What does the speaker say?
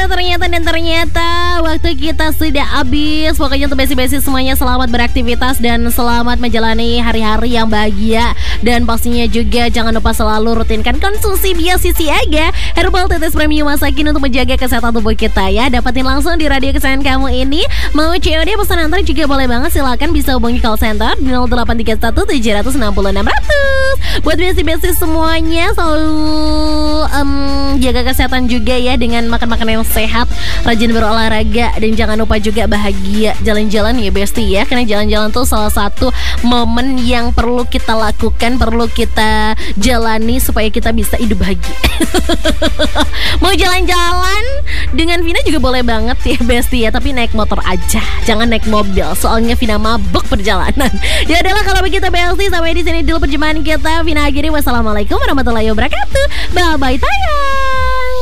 ternyata waktu kita sudah habis. Pokoknya untuk besi-besi semuanya selamat beraktivitas dan selamat menjalani hari-hari yang bahagia. Dan pastinya juga jangan lupa selalu rutinkan konsumsi Biasi Siaga Herbal Tetes Premium Masakin untuk menjaga kesehatan tubuh kita ya. Dapatin langsung di radio kesayangan kamu ini. Mau COD pesan antar juga boleh banget. Silakan bisa hubungi call center di 0831 760 600. Buat besi-besi semuanya selalu jaga kesehatan juga ya dengan makan-makan yang sehat, rajin berolahraga, dan jangan lupa juga bahagia jalan-jalan ya Besti ya. Karena jalan-jalan tuh salah satu momen yang perlu kita lakukan, perlu kita jalani supaya kita bisa hidup bahagia. Mau jalan-jalan dengan Vina juga boleh banget ya Besti ya, tapi naik motor aja, jangan naik mobil, soalnya Vina mabuk perjalanan. Ya adalah kalau begitu Besti, sampai di sini dulu perjumpaan kita. Vina akhiri, wassalamualaikum warahmatullahi wabarakatuh. Bye bye.